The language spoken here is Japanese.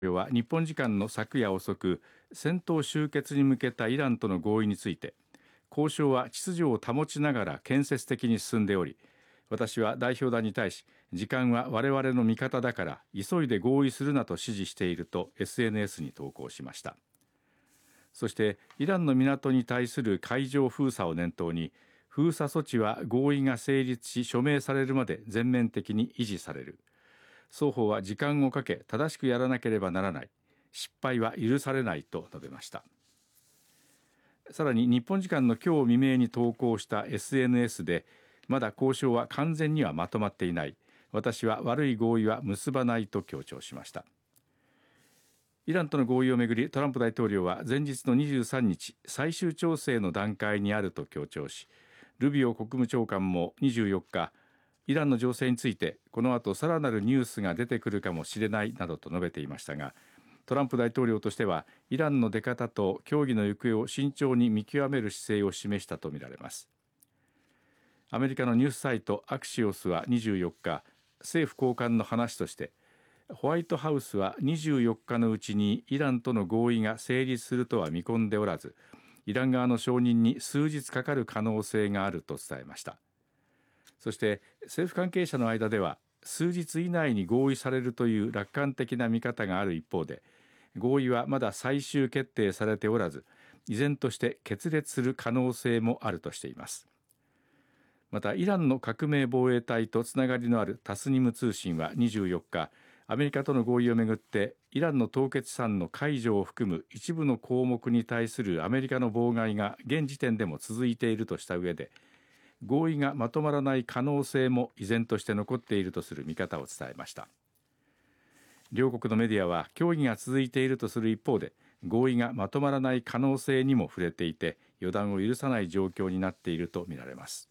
は日本時間の昨夜遅く、戦闘終結に向けたイランとの合意について、交渉は秩序を保ちながら建設的に進んでおり、私は代表団に対し、時間は我々の味方だから急いで合意するなと指示していると SNS に投稿しました。そしてイランの港に対する海上封鎖を念頭に、封鎖措置は合意が成立し署名されるまで全面的に維持される。双方は時間をかけ正しくやらなければならない。失敗は許されないと述べました。さらに日本時間の今日未明に投稿した SNS で、まだ交渉は完全にはまとまっていない。私は悪い合意は結ばないと強調しました。イランとの合意をめぐり、トランプ大統領は前日の23日、最終調整の段階にあると強調し、ルビオ国務長官も24日、イランの情勢についてこの後さらなるニュースが出てくるかもしれないなどと述べていましたが、トランプ大統領としてはイランの出方と協議の行方を慎重に見極める姿勢を示したとみられます。アメリカのニュースサイトアクシオスは24日、政府高官の話として、ホワイトハウスは24日のうちにイランとの合意が成立するとは見込んでおらず、イラン側の承認に数日かかる可能性があると伝えました。そして政府関係者の間では、数日以内に合意されるという楽観的な見方がある一方で、合意はまだ最終決定されておらず、依然として決裂する可能性もあるとしています。またイランの革命防衛隊とつながりのあるタスニム通信は24日、アメリカとの合意をめぐってイランの凍結資産の解除を含む一部の項目に対するアメリカの妨害が現時点でも続いているとした上で、合意がまとまらない可能性も依然として残っているとする見方を伝えました。両国のメディアは協議が続いているとする一方で、合意がまとまらない可能性にも触れていて、予断を許さない状況になっているとみられます。